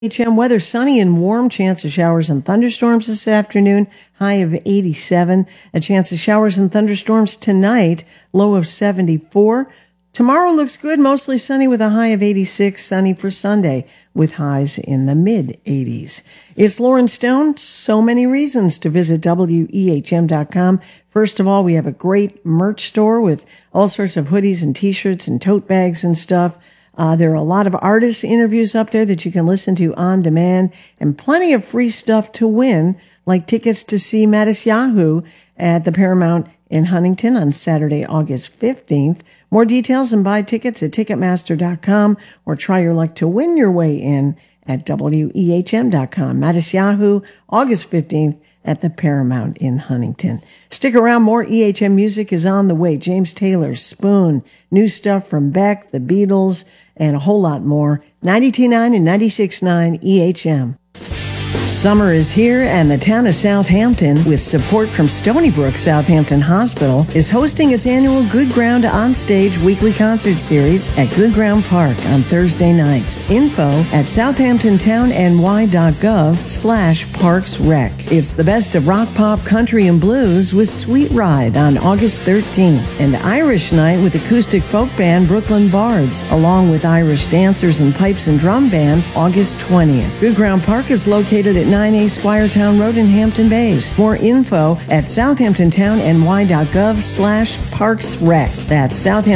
HM weather, sunny and warm, chance of showers and thunderstorms this afternoon, high of 87. A chance of showers and thunderstorms tonight, low of 74. Tomorrow looks good, mostly sunny with a high of 86, sunny for Sunday with highs in the mid-80s. It's Lauren Stone. So many reasons to visit WEHM.com. First of all, we have a great merch store with all sorts of hoodies and t-shirts and tote bags and stuff. There are a lot of artist interviews up there that you can listen to on demand and plenty of free stuff to win, like tickets to see Matisyahu at the Paramount in Huntington on Saturday, August 15th. More details and buy tickets at Ticketmaster.com or try your luck to win your way in at WEHM.com. Matisyahu, August 15th at the Paramount in Huntington. Stick around. More EHM music is on the way. James Taylor, Spoon, new stuff from Beck, the Beatles, and a whole lot more. 92.9 and 96.9 EHM. Summer is here, and the town of Southampton, with support from Stony Brook Southampton Hospital, is hosting its annual Good Ground On-Stage weekly concert series at Good Ground Park on Thursday nights. Info at southamptontownny.gov/parksrec. It's the best of rock, pop, country, and blues with Sweet Ride on August 13th, and Irish Night with acoustic folk band Brooklyn Bards, along with Irish dancers and pipes and drum band August 20th. Good Ground Park is located at 9A Squiretown Road in Hampton Bays. More info at southamptontownny.gov/parksrec. That's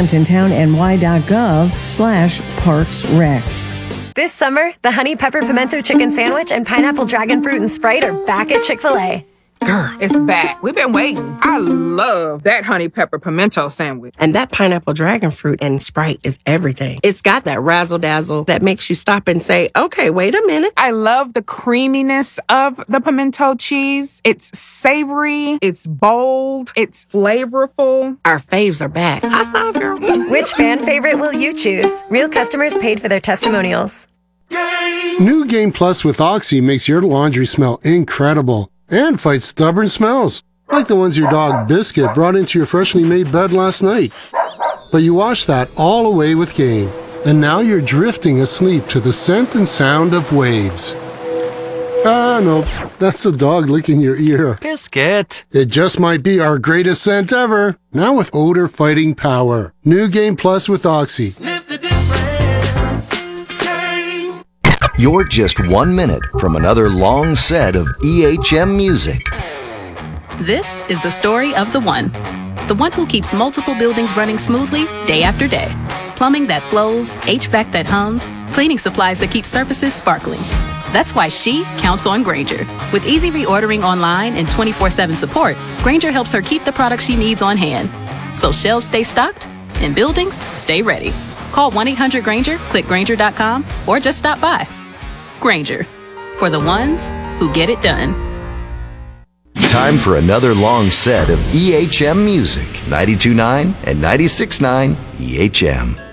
southamptontownny.gov/parksrec. This summer, the Honey Pepper Pimento Chicken Sandwich and Pineapple Dragon Fruit and Sprite are back at Chick-fil-A. Girl, it's back. We've been waiting. I love that honey pepper pimento sandwich. And that pineapple dragon fruit and Sprite is everything. It's got that razzle-dazzle that makes you stop and say, okay, wait a minute. I love the creaminess of the pimento cheese. It's savory. It's bold. It's flavorful. Our faves are back. High five, girl. Which fan favorite will you choose? Real customers paid for their testimonials. New Game Plus with Oxy makes your laundry smell incredible and fights stubborn smells, like the ones your dog Biscuit brought into your freshly made bed last night. But you wash that all away with Game, and now you're drifting asleep to the scent and sound of waves. Ah, no, that's the dog licking your ear. Biscuit. It just might be our greatest scent ever, now with odor-fighting power. New Game Plus with Oxy. Sniff the difference. Game. You're just 1 minute from another long set of EHM music. This is the story of the one who keeps multiple buildings running smoothly day after day. Plumbing that flows, HVAC that hums, cleaning supplies that keep surfaces sparkling. That's why she counts on Grainger. With easy reordering online and 24/7 support, Grainger helps her keep the products she needs on hand. So shelves stay stocked and buildings stay ready. Call 1-800-GRAINGER, click Grainger.com, or just stop by. Grainger, for the ones who get it done. Time for another long set of EHM music. 92.9 and 96.9 EHM.